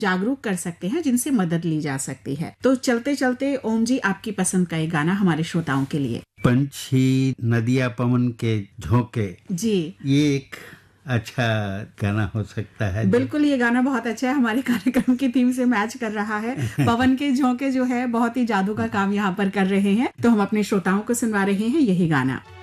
जागरूक कर सकते हैं, जिनसे मदद ली जा सकती है। तो चलते चलते ओम जी, आपकी पसंद का एक गाना हमारे श्रोताओं के लिए। पंछी नदिया पवन के झोंके जी, ये एक अच्छा गाना हो सकता है। बिल्कुल, ये गाना बहुत अच्छा है, हमारे कार्यक्रम की थीम से मैच कर रहा है। पवन के झोंके जो है बहुत ही जादू का काम यहाँ पर कर रहे हैं, तो हम अपने श्रोताओं को सुनवा रहे हैं यही गाना।